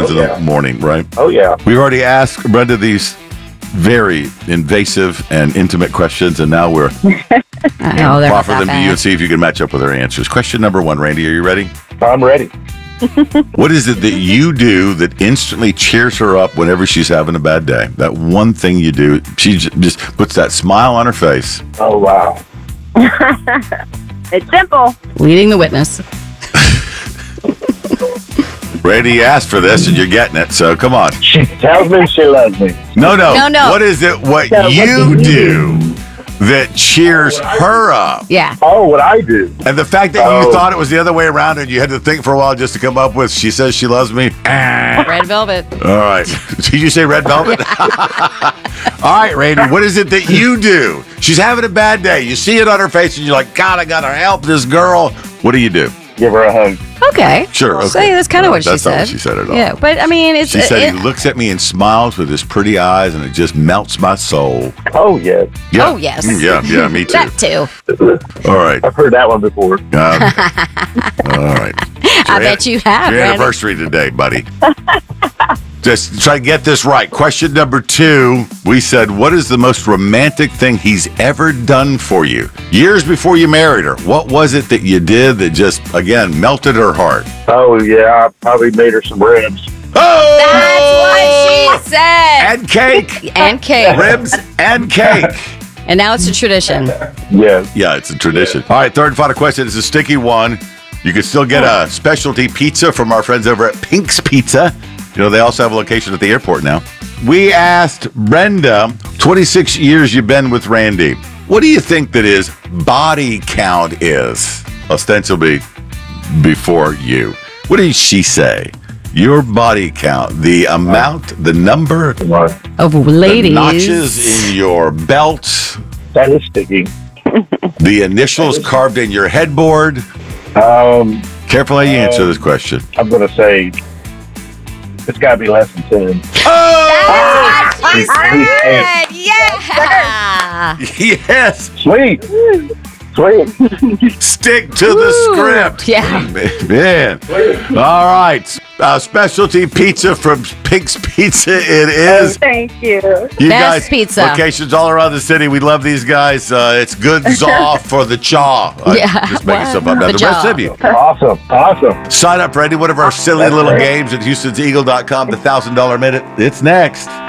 in the morning, right? Oh, yeah. We've already asked Brenda these very invasive and intimate questions, and now we're offer them to you and see if you can match up with her answers. Question number 1, Randy, are you ready? I'm ready. What is it that you do that instantly cheers her up whenever she's having a bad day? That one thing you do, she just puts that smile on her face. Oh, wow. It's simple. Leading the witness. Randy asked for this, and you're getting it, so come on. She tells me she loves me. No. No. What is it what you do that cheers her up? Yeah. Oh, what I do. And the fact that you thought it was the other way around and you had to think for a while just to come up with, she says she loves me. Red velvet. All right. Did you say red velvet? All right, Randy, what is it that you do? She's having a bad day. You see it on her face and you're like, God, I got to help this girl. What do you do? Give her a hug. Okay. Sure. Okay. So that's kind of what she That's said. not what she said at all. Yeah, but I mean, it's. She said he looks at me and smiles with his pretty eyes and it just melts my soul. Oh, yes. Yeah. Oh, yes. Yeah, me too. That too. All right. I've heard that one before. All right. I bet you have, Your Randy. anniversary today, buddy. Just try to get this right. Question number 2, we said, what is the most romantic thing he's ever done for you? Years before you married her, what was it that you did that just, again, melted her heart? Oh, yeah. I probably made her some ribs. Oh! That's what she said. And cake. And cake. Ribs and cake. And now it's a tradition. Yes. Yeah, it's a tradition. All right, third and final question. It's a sticky one. You can still get a specialty pizza from our friends over at Pink's Pizza. You know, they also have a location at the airport now. We asked Brenda, 26 years you've been with Randy. What do you think that his body count is? Ostensibly before you. What did she say? Your body count, the amount, the number, Of ladies. the notches in your belt, That is sticky. the initials carved in your headboard. Careful how you answer this question. I'm going to say it's got to be less than 10. Oh! That's what she said. Yeah. Yes! Sweet. Sweet. Stick to the script. Yeah. Man. All right. Specialty pizza from Pink's Pizza it is. Thank you. You Best guys, pizza. locations all around the city. We love these guys. It's good zaw for the chaw. Yeah. Just making stuff up. Now, The the rest jaw. of you, Awesome. sign up for any one of our silly little games at HoustonsEagle.com. The $1,000 minute. It's next.